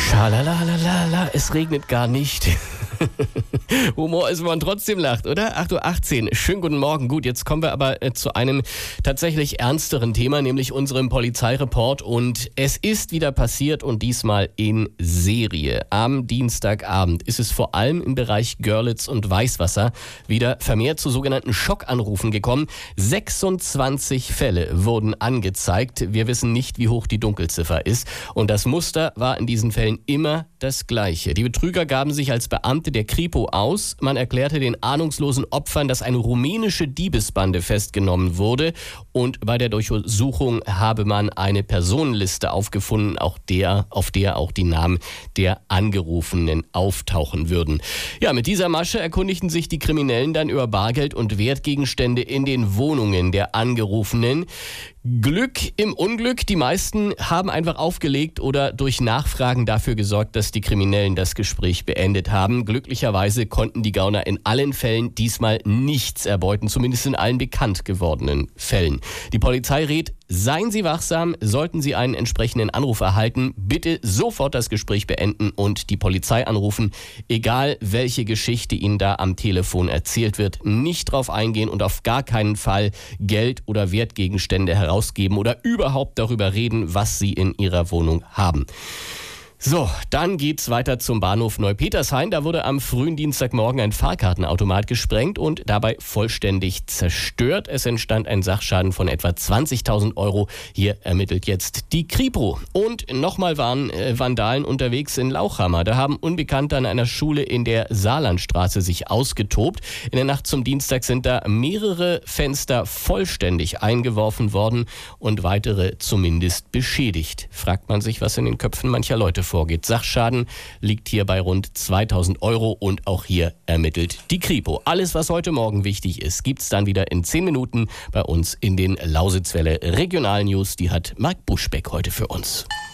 Schalalalala, es regnet gar nicht. Humor ist, wenn man trotzdem lacht, oder? 8:18 Uhr. Schönen guten Morgen. Gut, jetzt kommen wir aber zu einem tatsächlich ernsteren Thema, nämlich unserem Polizeireport. Und es ist wieder passiert und diesmal in Serie. Am Dienstagabend ist es vor allem im Bereich Görlitz und Weißwasser wieder vermehrt zu sogenannten Schockanrufen gekommen. 26 Fälle wurden angezeigt. Wir wissen nicht, wie hoch die Dunkelziffer ist. Und das Muster war in diesen Fällen immer das gleiche. Die Betrüger gaben sich als Beamte der Kripo aus. Man erklärte den ahnungslosen Opfern, dass eine rumänische Diebesbande festgenommen wurde. Und bei der Durchsuchung habe man eine Personenliste aufgefunden, auf der auch die Namen der Angerufenen auftauchen würden. Ja, mit dieser Masche erkundigten sich die Kriminellen dann über Bargeld und Wertgegenstände in den Wohnungen der Angerufenen. Glück im Unglück. Die meisten haben einfach aufgelegt oder durch Nachfragen dafür gesorgt, dass die Kriminellen das Gespräch beendet haben. Glücklicherweise konnten die Gauner in allen Fällen diesmal nichts erbeuten, zumindest in allen bekannt gewordenen Fällen. Die Polizei rät, seien Sie wachsam, sollten Sie einen entsprechenden Anruf erhalten, bitte sofort das Gespräch beenden und die Polizei anrufen, egal welche Geschichte Ihnen da am Telefon erzählt wird, nicht drauf eingehen und auf gar keinen Fall Geld oder Wertgegenstände herausgeben oder überhaupt darüber reden, was Sie in Ihrer Wohnung haben. So, dann geht's weiter zum Bahnhof Neupetershain. Da wurde am frühen Dienstagmorgen ein Fahrkartenautomat gesprengt und dabei vollständig zerstört. Es entstand ein Sachschaden von etwa 20.000 Euro. Hier ermittelt jetzt die Kripo. Und nochmal waren Vandalen unterwegs in Lauchhammer. Da haben Unbekannte an einer Schule in der Saarlandstraße sich ausgetobt. In der Nacht zum Dienstag sind da mehrere Fenster vollständig eingeworfen worden und weitere zumindest beschädigt. Fragt man sich, was in den Köpfen mancher Leute vorgeht. Sachschaden liegt hier bei rund 2.000 Euro und auch hier ermittelt die Kripo. Alles, was heute Morgen wichtig ist, gibt's dann wieder in 10 Minuten bei uns in den Lausitzwelle Regionalnews. Die hat Marc Buschbeck heute für uns.